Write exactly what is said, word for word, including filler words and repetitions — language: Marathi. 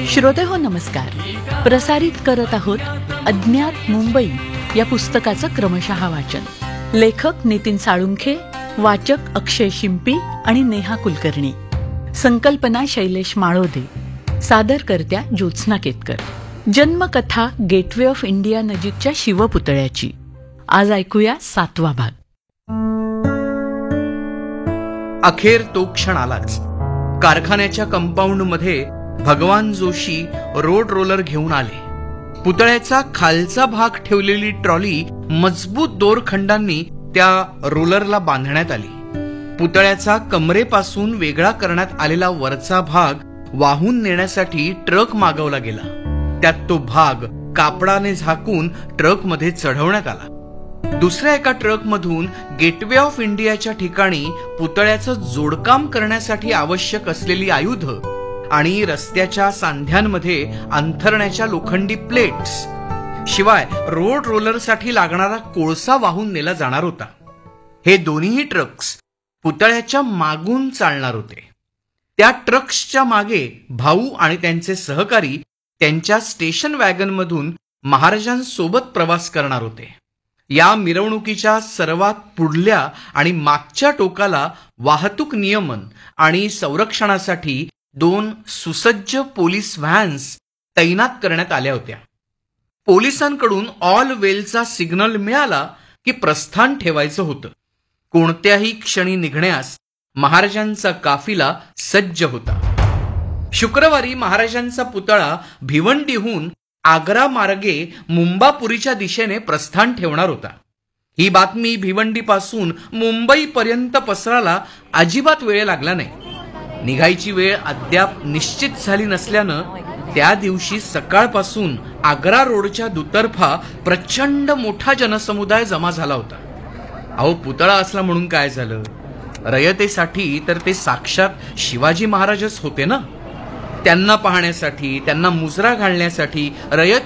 श्रोतेहो नमस्कार. प्रसारित करत आहोत अज्ञात मुंबई या पुस्तकाचं क्रमशः वाचन. लेखक नितीन साळुंखे, वाचक अक्षय शिंपी आणि नेहा कुलकर्णी. संकल्पना Shailesh Malode. सादरकर्त्या Jyotsna Ketkar. जन्मकथा gateway of India नजीकच्या शिवपुतळ्याची. आज ऐकूया सातवा भाग. अखेर तो क्षण आलाच. कारखान्याच्या कंपाऊंडमध्ये भगवान जोशी रोड रोलर घेऊन आले. पुतळ्याचा खालचा भाग ठेवलेली ट्रॉली मजबूत दोरखंडांनी त्या रोलरला बांधण्यात आली. पुतळ्याचा कमरेपासून वेगळा करण्यात आलेला वरचा भाग वाहून नेण्यासाठी ट्रक मागवला गेला. त्यात तो भाग कापडाने झाकून ट्रकमध्ये चढवण्यात आला. दुसऱ्या एका ट्रकमधून गेटवे ऑफ इंडियाच्या ठिकाणी पुतळ्याचं जोडकाम करण्यासाठी आवश्यक असलेली आयुध आणि रस्त्याच्या सांध्यांमध्ये अंथरण्याच्या लोखंडी प्लेट्स शिवाय रोड रोलरसाठी लागणारा कोळसा वाहून नेला जाणार होता. हे दोन्ही ट्रक्स पुतळ्याच्या मागून चालणार होते. त्या ट्रक्सच्या मागे भाऊ आणि त्यांचे सहकारी त्यांच्या स्टेशन वॅगनमधून महाराजांसोबत प्रवास करणार होते. या मिरवणुकीच्या सर्वात पुढल्या आणि मागच्या टोकाला वाहतूक नियमन आणि संरक्षणासाठी दोन सुसज्ज पोलीस व्हॅन्स तैनात करण्यात आल्या होत्या. पोलिसांकडून ऑल वेलचा सिग्नल मिळाला की प्रस्थान ठेवायचं होतं. कोणत्याही क्षणी निघण्यास महाराजांचा काफिला सज्ज होता. शुक्रवारी महाराजांचा पुतळा भिवंडीहून आग्रा मार्गे मुंबापुरीच्या दिशेने प्रस्थान ठेवणार होता. ही बातमी भिवंडीपासून मुंबईपर्यंत पसरायला अजिबात वेळ लागला नाही. निघायची वेळ अद्याप निश्चित झाली नसल्यानं त्या दिवशी सकाळपासून आग्रा रोडच्या दुतर्फा प्रचंड मोठा जनसमुदाय जमा झाला होता. अहो, पुतळा असला म्हणून काय झालं? रयतेसाठी तर ते साक्षात शिवाजी महाराजच होते ना. त्यांना पाहण्यासाठी, त्यांना मुजरा घालण्यासाठी रयत